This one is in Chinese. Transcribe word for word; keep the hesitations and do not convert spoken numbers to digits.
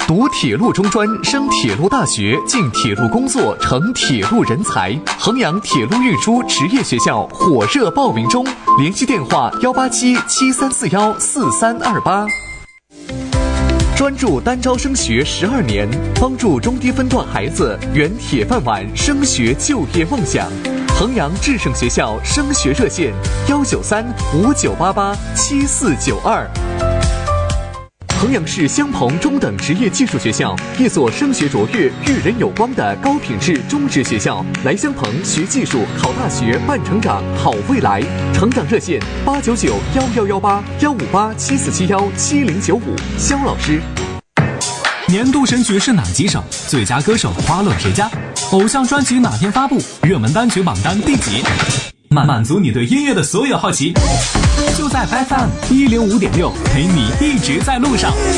读铁路中专，升铁路大学，进铁路工作，成铁路人才。衡阳铁路运输职业学校火热报名中，联系电话幺八七七三四幺四三二八。专注单招升学十二年，帮助中低分段孩子圆铁饭碗升学就业梦想。衡阳智胜学校升学热线：幺九三五九八八七四九二。衡阳市襄鹏中等职业技术学校，一所升学卓越、育人有光的高品质中职学校。来襄鹏学技术、考大学、办成长、好未来。成长热线：八九九幺幺幺八幺五八七四七幺七零九五。肖老师。 年度神曲是哪几首？最佳歌手花落谁家？偶像专辑哪天发布？热门单曲榜单第几？满满足你对音乐的所有好奇，就在 F M 一零五点六，陪你一直在路上。